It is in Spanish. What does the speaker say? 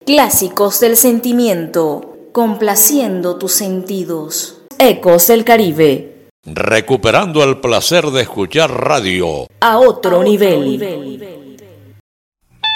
Clásicos del sentimiento, complaciendo tus sentidos. Ecos del Caribe. Recuperando el placer de escuchar radio A otro nivel.